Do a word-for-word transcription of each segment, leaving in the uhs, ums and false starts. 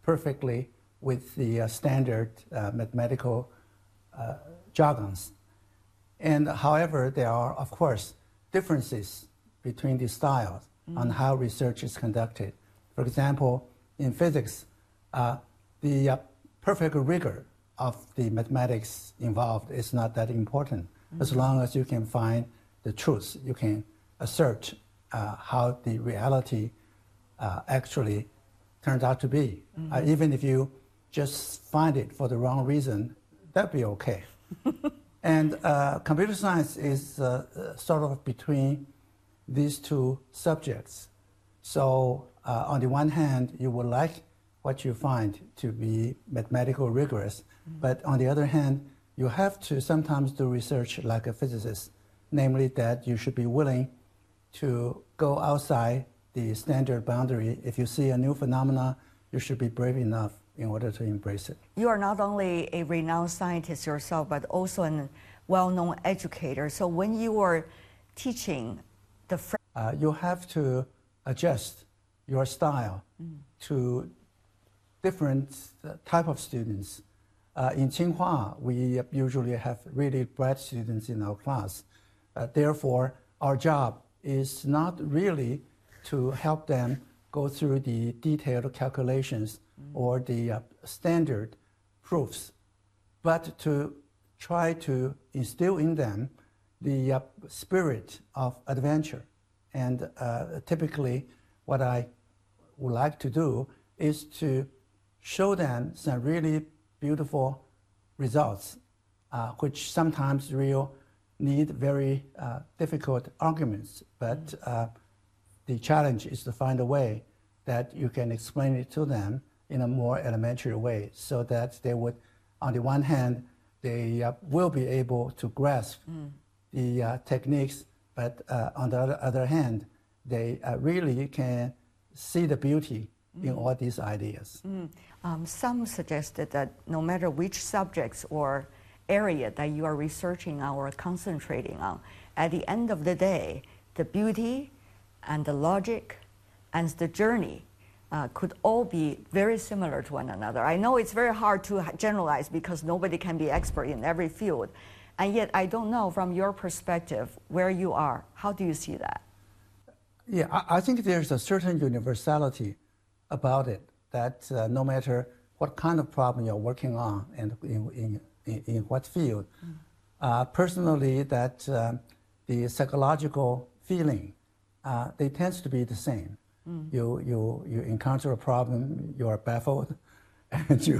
perfectly with the uh, standard uh, mathematical uh, jargons. And however, there are, of course, differences between the styles mm. on how research is conducted. For example, in physics, uh, the uh, perfect rigor of the mathematics involved is not that important. Mm. As long as you can find the truth, you can assert uh, how the reality uh, actually turns out to be. Mm-hmm. Uh, even if you just find it for the wrong reason, that'd be okay. And uh, computer science is uh, sort of between these two subjects. So uh, on the one hand, you would like what you find to be mathematical rigorous, mm-hmm. but on the other hand, you have to sometimes do research like a physicist, namely that you should be willing to go outside the standard boundary. If you see a new phenomena, you should be brave enough in order to embrace it. You are not only a renowned scientist yourself, but also a well-known educator. So when you are teaching the... Uh, you have to adjust your style mm. to different uh, type of students. Uh, in Tsinghua, we usually have really bright students in our class. Uh, therefore, our job is not really to help them go through the detailed calculations mm. or the uh, standard proofs, but to try to instill in them the uh, spirit of adventure. And uh, typically, what I would like to do is to show them some really beautiful results, uh, which sometimes real need very uh, difficult arguments, but uh, the challenge is to find a way that you can explain it to them in a more elementary way so that they would, on the one hand, they uh, will be able to grasp mm. the uh, techniques, but uh, on the other, other hand, they uh, really can see the beauty mm. in all these ideas. Mm. Um, some suggested that no matter which subjects or area that you are researching or concentrating on, at the end of the day, the beauty and the logic and the journey uh, could all be very similar to one another. I know it's very hard to generalize because nobody can be expert in every field, and yet I don't know from your perspective where you are, how do you see that? Yeah, I, I think there's a certain universality about it, that uh, no matter what kind of problem you're working on and in, in In, in what field. Mm. Uh, personally, that uh, the psychological feeling, uh, they tends to be the same. Mm. You, you, you encounter a problem, you are baffled, and you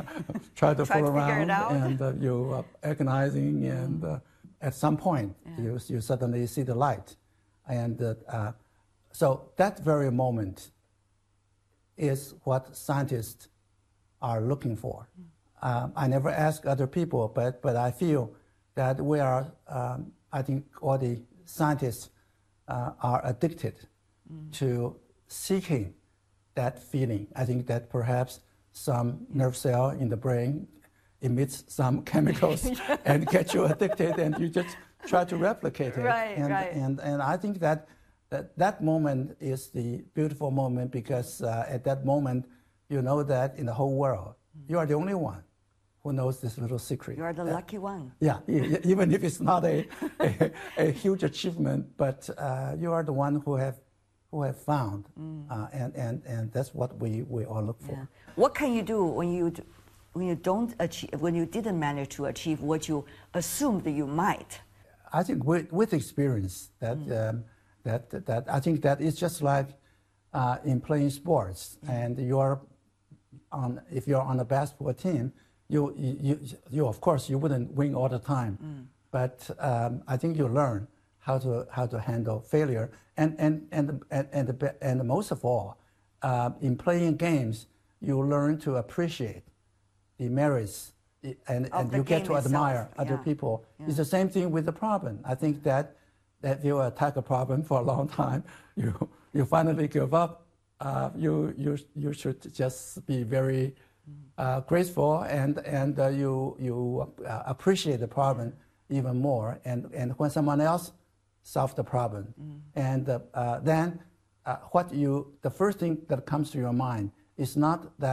try to try fool to around, and uh, you are agonizing, mm. and uh, at some point, yeah. you, you suddenly see the light. And uh, uh, so that very moment is what scientists are looking for. Mm. Um, I never ask other people, but, but I feel that we are, um, I think all the scientists uh, are addicted mm. to seeking that feeling. I think that perhaps some nerve cell in the brain emits some chemicals yeah. and gets you addicted, and you just try to replicate it. Right, and, right. And, and I think that, that that moment is the beautiful moment because uh, at that moment, you know that in the whole world, mm. you are the only one who knows this little secret. You are the uh, lucky one. Yeah, even if it's not a, a, a huge achievement, but uh, you are the one who have, who have found, mm. uh, and, and, and that's what we, we all look for. Yeah. What can you do when you, when you don't achieve, when you didn't manage to achieve what you assumed that you might? I think with, with experience, that, mm. um, that, that I think that it's just like uh, in playing sports, mm. and you're on, if you're on a basketball team, You, you, you, of course, you wouldn't win all the time, mm. but um, I think you learn how to how to handle failure, and and and and and, and most of all, uh, in playing games, you learn to appreciate the merits, and, and you get to admire itself. other yeah. people. Yeah. It's the same thing with the problem. I think that that if you attack a problem for a long time, you you finally give up. Uh, you you you should just be very Uh, graceful, and and uh, you you uh, appreciate the problem even more, and and when someone else solves the problem, mm. and uh, uh, then uh, what you the first thing that comes to your mind is not that